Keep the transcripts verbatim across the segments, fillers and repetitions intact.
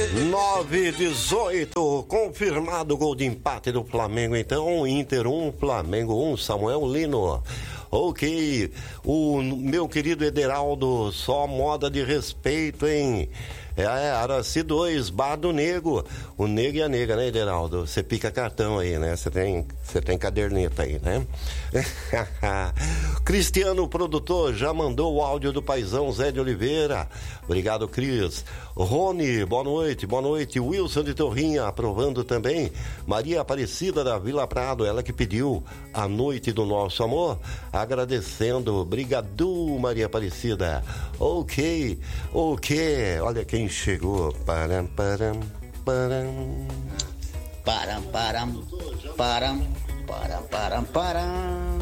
nove e dezoito, confirmado o gol de empate do Flamengo. Então, Inter um, Flamengo um, Samuel Lino. Ok, o meu querido Ederaldo, só moda de respeito, hein? É, Araci dois, Bar do Nego. O Nego e a Nega, né, Ederaldo? Você pica cartão aí, né? Você tem, você tem caderneta aí, né? Cristiano, o produtor, já mandou o áudio do paizão Zé de Oliveira. Obrigado, Cris. Rony, boa noite, boa noite. Wilson de Torrinha, aprovando também. Maria Aparecida da Vila Prado, ela que pediu a noite do nosso amor. Agradecendo. Obrigado, Maria Aparecida. Ok, ok. Olha quem chegou. Param, param, param. Param, param, param, param, param, param.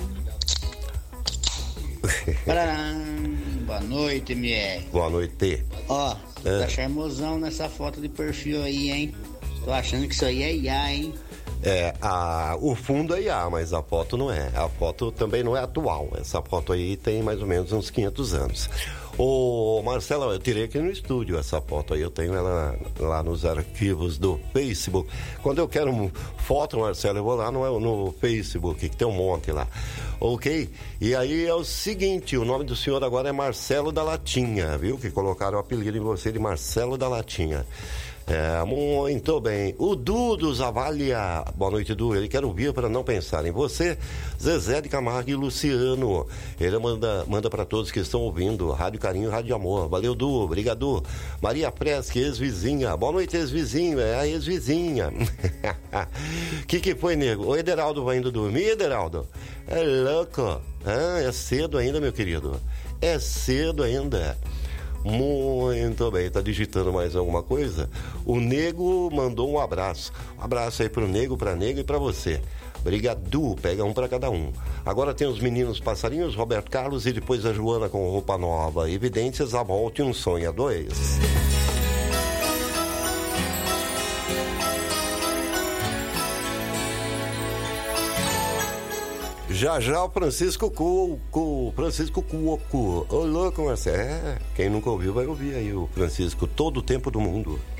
Param. Boa noite, M R. Boa noite. Ó, é. Tá charmosão nessa foto de perfil aí, hein? Tô achando que isso aí é I A, hein? É, a, o fundo é I A, mas a foto não é. A foto também não é atual. Essa foto aí tem mais ou menos uns quinhentos anos. Ô, Marcelo, eu tirei aqui no estúdio essa foto aí. Eu tenho ela lá nos arquivos do Facebook. Quando eu quero foto, Marcelo, eu vou lá no, no Facebook, que tem um monte lá. Ok? E aí é o seguinte, o nome do senhor agora é Marcelo da Latinha, viu? Que colocaram o apelido em você de Marcelo da Latinha. É, muito bem. O Dudu Zavalia, boa noite, Du. Ele quer ouvir para não pensar em você. Zezé de Camargo e Luciano. Ele manda, manda para todos que estão ouvindo. Rádio Carinho, Rádio Amor. Valeu, Du. Obrigado. Maria Presque, ex-vizinha. Boa noite, ex-vizinho. É a ex-vizinha. Que que foi, nego? O Ederaldo vai indo dormir, Ederaldo? É louco. Ah, é cedo ainda, meu querido. É cedo ainda. Muito bem, tá digitando mais alguma coisa? O Nego mandou um abraço. Um abraço aí pro Nego, pra Nega e pra você. Obrigado, pega um pra cada um. Agora tem os meninos passarinhos, Roberto Carlos e depois a Joana com roupa nova. Evidências, a volta e um sonho a dois. Já já o Francisco Cuoco, Francisco Cuoco, ô louco, Marcelo, é, quem nunca ouviu vai ouvir aí o Francisco todo o tempo do mundo.